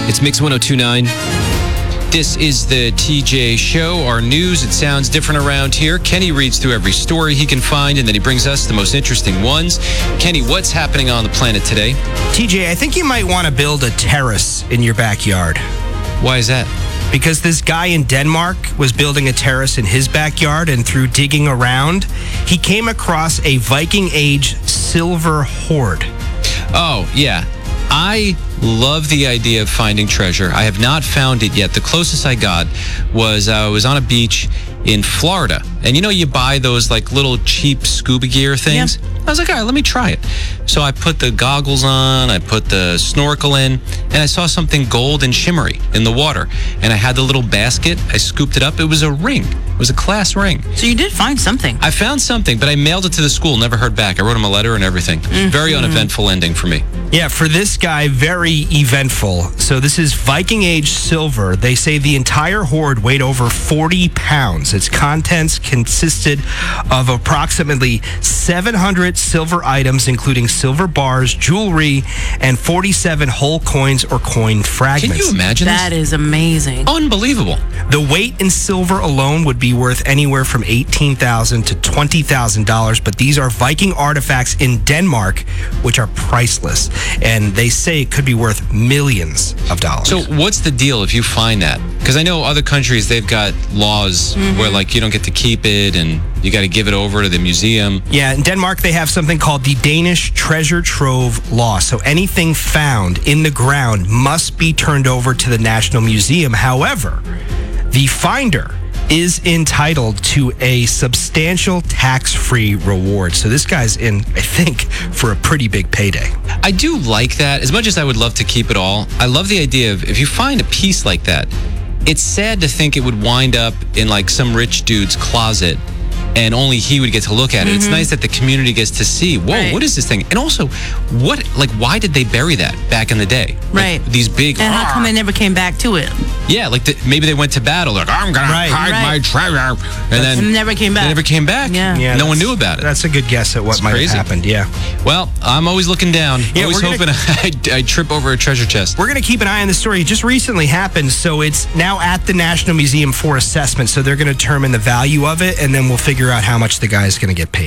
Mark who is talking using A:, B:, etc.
A: It's Mix 1029. This is the TJ Show, our news. It sounds different around here. Kenny reads through every story he can find, and then he brings us the most interesting ones. Kenny, what's happening on the planet today?
B: TJ, I think you might want to build a terrace in your backyard.
A: Why is that?
B: Because this guy in Denmark was building a terrace in his backyard, and through digging around, he came across a Viking Age silver hoard.
A: Oh, yeah. I love the idea of finding treasure. I have not found it yet. The closest I got was I was on a beach in Florida. And you buy those like little cheap scuba gear things? Yeah. I was like, all right, let me try it. So I put the goggles on, I put the snorkel in, and I saw something gold and shimmery in the water. And I had the little basket. I scooped it up. It was a ring. It was a class ring.
C: So you did find something.
A: I found something, but I mailed it to the school. Never heard back. I wrote him a letter and everything. Mm-hmm. Very uneventful ending for me.
B: Yeah, for this guy, very eventful. So this is Viking Age silver. They say the entire hoard weighed over 40 pounds. Its contents consisted of approximately 700 silver items, including silver bars, jewelry, and 47 whole coins or coin fragments.
A: Can you imagine this?
C: That is amazing.
A: Unbelievable.
B: The weight in silver alone would be worth anywhere from $18,000 to $20,000, but these are Viking artifacts in Denmark, which are priceless. And they say it could be worth millions of dollars.
A: So what's the deal if you find that? Because I know other countries, they've got laws where like you don't get to keep it and you got to give it over to the museum.
B: Yeah, in Denmark, they have something called the Danish Treasure Trove Law. So anything found in the ground must be turned over to the National Museum. However, the finder is entitled to a substantial tax-free reward. So this guy's in, I think, for a pretty big payday.
A: I do like that. As much as I would love to keep it all, I love the idea of if you find a piece like that, it's sad to think it would wind up in like some rich dude's closet and only he would get to look at it. It's nice that the community gets to see, whoa, what is this thing? And also, why did they bury that back in the day?
C: Right.
A: Like, these big...
C: And how come they never came back to it?
A: Yeah, like maybe they went to battle. Like, I'm going to hide my treasure. And then...
C: never came back.
A: They never came back.
C: Yeah.
A: No one knew about it.
B: That's a good guess at what might have happened, yeah.
A: Well, I'm always looking down.
B: Yeah,
A: always hoping I trip over a treasure chest.
B: We're going to keep an eye on the story. It just recently happened, so it's now at the National Museum for assessment. So they're going to determine the value of it, and then we'll figure out how much the guy is going to get paid.